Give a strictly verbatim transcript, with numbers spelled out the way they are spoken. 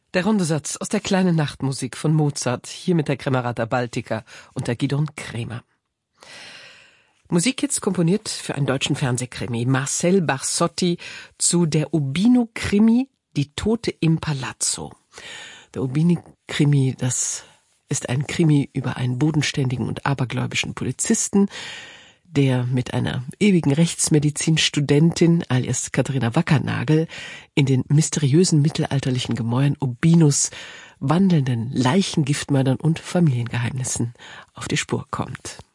Der Rundesatz aus der kleinen Nachtmusik von Mozart, hier mit der Camerata Baltica und der Gidon Kremer. Musik jetzt komponiert für einen deutschen Fernsehkrimi, Marcel Barsotti, zu der Urbino-Krimi Die Tote im Palazzo. Der Urbino-Krimi, das ist ein Krimi über einen bodenständigen und abergläubischen Polizisten, der mit einer ewigen Rechtsmedizinstudentin alias Katharina Wackernagel in den mysteriösen mittelalterlichen Gemäuern Urbinos, wandelnden Leichengiftmördern und Familiengeheimnissen auf die Spur kommt.